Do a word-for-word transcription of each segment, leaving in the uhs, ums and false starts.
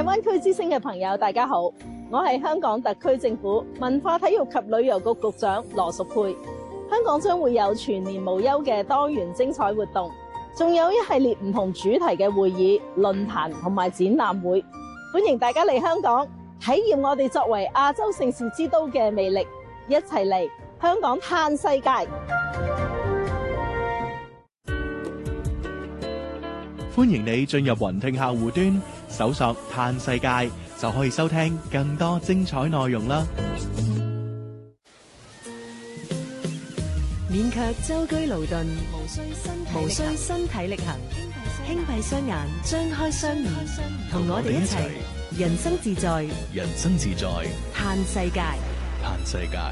灣區之星嘅朋友，大家好，我係香港特區政府文化體育及旅遊局局長羅淑佩。香港將會有全年無休嘅多元精彩活動，仲有一系列唔同主題嘅會議、論壇同埋展覽會，歡迎大家嚟香港體驗我哋作為亞洲盛事之都嘅魅力，一齊嚟香港嘆世界。 歡迎你進入雲聽客戶端，搜索嘆世界，就可以收聽更多精彩內容啦。 免卻舟車勞頓，無需身無需身體力行，輕閉雙眼，張開雙耳，同我哋一齊人生自在， 人生自在， 嘆世界， 嘆世界。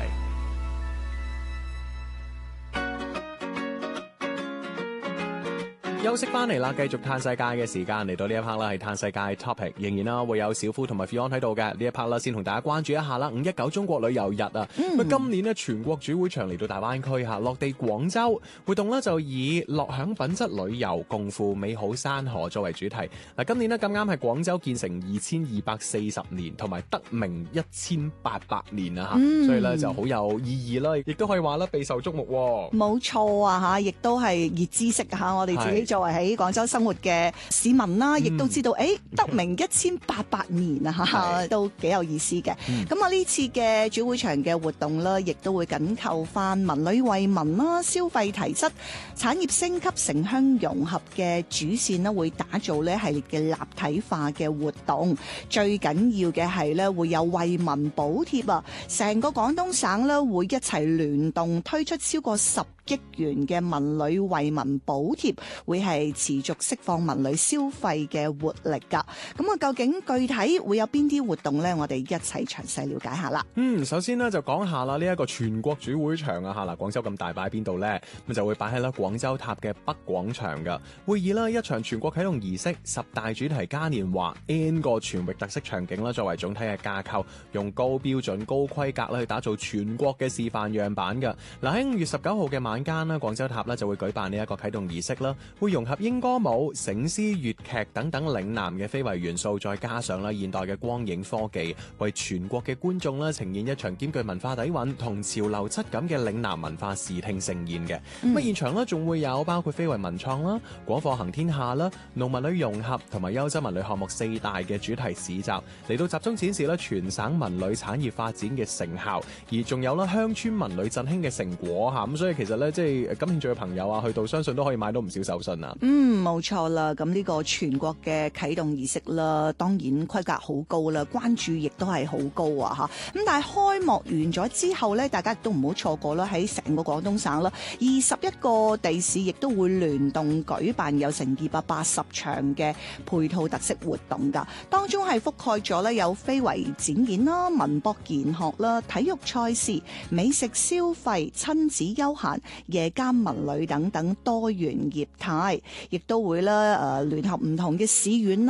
休息翻嚟啦，繼續嘆世界嘅時間嚟到呢一 part 啦，係嘆世界 topic， 仍然啦會有小夫同埋 Fion 喺度嘅呢一 part 啦，先同大家關注一下啦。五一九中國旅遊日啊，咁、嗯、今年呢全國主會場嚟到大灣區嚇，落地廣州活動呢就以樂享品質旅遊，共赴美好山河作為主題。嗱，今年呢咁啱係廣州建成二千二百四十年，同埋得名一千八百年啊嚇、嗯，所以咧就好有意義啦，亦都可以話咧備受矚目。 冇錯啊嚇，亦都係熱知識嚇，我哋自己作為喺廣州生活嘅市民啦，亦、嗯、都知道，誒、欸、得名一千八百年啊嚇，都幾有意思嘅。咁啊呢次嘅主會場嘅活動啦，亦都會緊扣翻文旅惠民啦、消費提質、產業升級、城鄉融合嘅主線啦，會打造呢系列嘅立體化嘅活動。最緊要嘅係咧，會有惠民補貼啊，成個廣東省咧會一齊聯動推出超過十億元嘅文旅惠民補貼，會係持續釋放文旅消費嘅活力噶。咁啊，究竟具體會有邊啲活動呢？我哋一齊詳細了解下啦。 嗯，首先呢，就講下啦，呢一個全國主會場啊，吓嗱，廣州咁大，擺喺邊度呢？咁就會擺喺啦廣州塔嘅北廣場噶。會以啦一場全國啟動儀式、十大主題嘉年華、N 個全域特色場景啦，作為總體嘅架構，用高標準、高規格啦去打造全國嘅示範樣板噶。嗱，喺五月十九號嘅晚間啦，廣州塔咧就會舉辦呢一個啟動儀式啦，會融合英歌舞、醒獅、粵劇等等嶺南嘅非遺元素，再加上啦現代嘅光影科技，為全國嘅觀眾啦呈現一場兼具文化底蘊同潮流質感嘅嶺南文化視聽盛宴嘅。咁、嗯、啊，現場咧仲會有包括非遺文創啦、廣貨行天下啦、農文旅融合同埋優質文旅項目四大嘅主題市集，嚟到集中展示咧全省文旅產業發展嘅成效，而仲有啦鄉村文旅振興嘅成果吓。咁所以其實咧即係感興趣嘅朋友啊，去到相信都可以買到唔少手信啊。 嗯，冇錯啦。咁呢個全國嘅啟動儀式啦，當然規格好高啦，關注亦都係好高啊吓。咁但係開幕完咗之後呢，大家亦都唔好錯過啦。喺成個廣東省啦，二十一個地市亦都會聯動舉辦有成二百八十場嘅配套特色活動噶。當中係覆蓋咗呢有非遺展演啦、文博研學啦、體育賽事、美食消費、親子休閒、夜間文旅等等多元業態，亦都會咧誒聯合唔同嘅市縣啦。